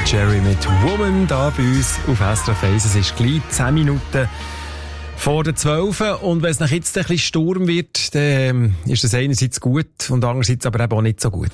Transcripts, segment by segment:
Cherry mit Woman da bei uns auf SRF 1. Es ist gleich 10 Minuten vor der 12. Und wenn es nach jetzt ein bisschen Sturm wird, dann ist das einerseits gut und andererseits aber eben auch nicht so gut.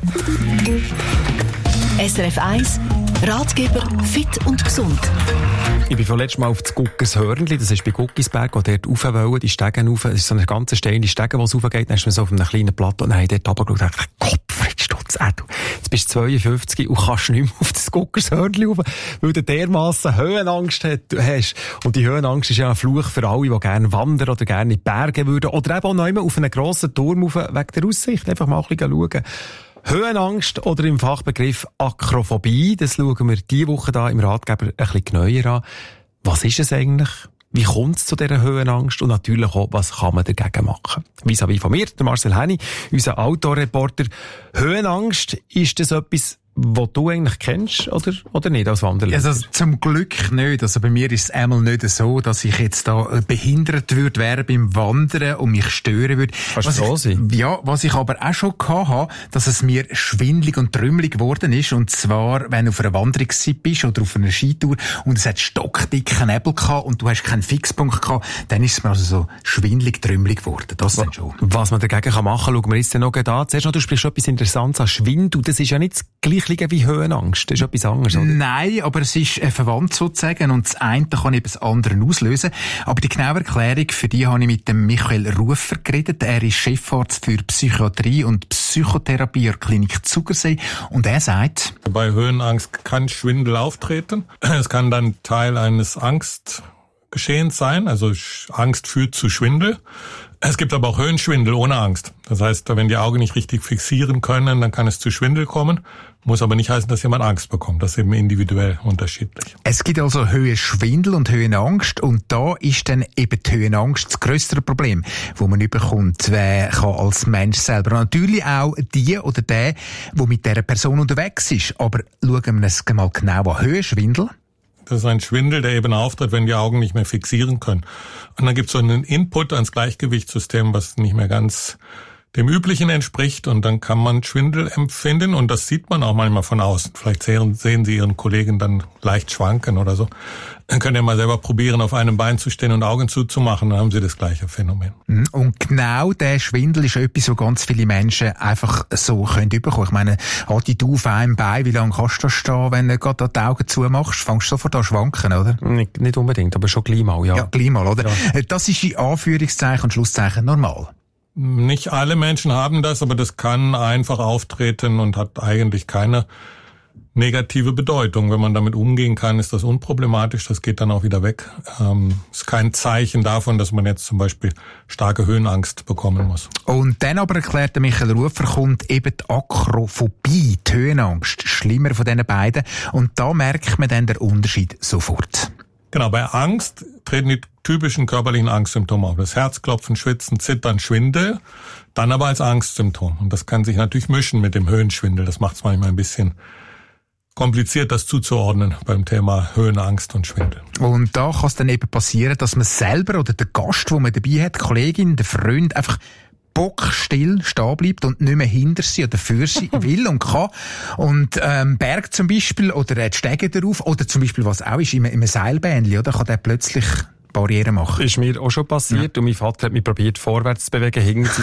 SRF 1, Ratgeber fit und gesund. Ich bin vorletzt mal auf das Guckershörnli, das ist bei Guckisberg, wo dort rauf wollen, die Stegen rauf. Es ist so eine ganz steile Stege, wo es raufgeht. Dann ist man so auf einem kleinen Plateau und dann habe ich dort runtergeschaut und dachte, Gottfried Stutz, jetzt bist du 52 und kannst nicht mehr auf das Guckershörnli rauf, weil du dermassen Höhenangst hast. Und die Höhenangst ist ja ein Fluch für alle, die gerne wandern oder gerne in die Berge würden. Oder eben auch noch immer auf einen grossen Turm rauf, wegen der Aussicht. Einfach mal ein bisschen schauen. Höhenangst oder im Fachbegriff Akrophobie, das schauen wir diese Woche da im Ratgeber ein bisschen genauer an. Was ist es eigentlich? Wie kommt es zu dieser Höhenangst? Und natürlich auch, was kann man dagegen machen? Vis-à-vis von mir, der Marcel Henny, unser Outdoor-Reporter. Höhenangst, ist das etwas, was du eigentlich kennst oder nicht als Wanderler? Also zum Glück nicht. Also bei mir ist es einmal nicht so, dass ich jetzt da behindert würde wäre beim Wandern und mich stören würde. Kannst du so sein? Ja, was ich aber auch schon hatte, dass es mir schwindelig und trümmelig geworden ist. Und zwar, wenn du auf einer Wanderungszeit bist oder auf einer Skitour und es hat stockdicken Nebel gehabt und du hast keinen Fixpunkt gehabt, dann ist es mir also so schwindelig, trümmelig geworden. Das dann schon. Was man dagegen machen kann, schauen wir jetzt noch an. Zuerst noch, du sprichst etwas Interessantes an Schwindel. Das ist ja nicht das Gleiche wie Höhenangst. Das ist etwas anderes, oder? Nein, aber es ist verwandt sozusagen und das eine kann eben das andere auslösen. Aber die genaue Erklärung, für die habe ich mit dem Michael Rufer geredet. Er ist Chefarzt für Psychiatrie und Psychotherapie der Klinik Zugersee und er sagt: Bei Höhenangst kann Schwindel auftreten. Es kann dann Teil eines Angstgeschehens sein, also Angst führt zu Schwindel. Es gibt aber auch Höhenschwindel ohne Angst. Das heißt, wenn die Augen nicht richtig fixieren können, dann kann es zu Schwindel kommen. Muss aber nicht heißen, dass jemand Angst bekommt. Das ist eben individuell unterschiedlich. Es gibt also Höhenschwindel und Höhenangst und da ist dann eben die Höhenangst das grössere Problem, das man bekommt, wer kann als Mensch selber. Und natürlich auch die oder der mit dieser Person unterwegs ist. Aber schauen wir es mal genau an. Höhenschwindel. Das ist ein Schwindel, der eben auftritt, wenn die Augen nicht mehr fixieren können. Und dann gibt es so einen Input ans Gleichgewichtssystem, was nicht mehr ganz dem Üblichen entspricht. Und dann kann man Schwindel empfinden und das sieht man auch manchmal von außen. Vielleicht sehen Sie Ihren Kollegen dann leicht schwanken oder so. Dann könnt ihr mal selber probieren, auf einem Bein zu stehen und Augen zuzumachen, dann haben Sie das gleiche Phänomen. Und genau der Schwindel ist etwas, was ganz viele Menschen einfach so können bekommen. Ich meine, halt du auf einem Bein, wie lange kannst du da stehen, wenn du gerade die Augen zumachst? Fängst du sofort an schwanken, oder? Nicht unbedingt, aber schon gleich mal, ja. Ja, gleich mal, oder? Ja. Das ist in Anführungszeichen und Schlusszeichen normal. Nicht alle Menschen haben das, aber das kann einfach auftreten und hat eigentlich keine negative Bedeutung. Wenn man damit umgehen kann, ist das unproblematisch, das geht dann auch wieder weg. Ist kein Zeichen davon, dass man jetzt zum Beispiel starke Höhenangst bekommen muss. Und dann aber erklärt der Michael Rufer, kommt eben die Akrophobie, die Höhenangst, schlimmer von diesen beiden. Und da merkt man dann den Unterschied sofort. Genau, bei Angst treten die typischen körperlichen Angstsymptome auf. Das Herzklopfen, Schwitzen, Zittern, Schwindel, dann aber als Angstsymptom. Und das kann sich natürlich mischen mit dem Höhenschwindel. Das macht es manchmal ein bisschen kompliziert, das zuzuordnen beim Thema Höhenangst und Schwindel. Und da kann es dann eben passieren, dass man selber oder der Gast, den man dabei hat, die Kollegin, der Freund, einfach bockstill stehen bleibt und nicht mehr hinter sie oder für sie will und kann. Und Berg zum Beispiel oder die Stege darauf oder zum Beispiel, was auch ist, in einem Seilbähnchen, oder kann der plötzlich Barrieren machen. Ist mir auch schon passiert und mein Vater hat mich probiert vorwärts zu bewegen, hinten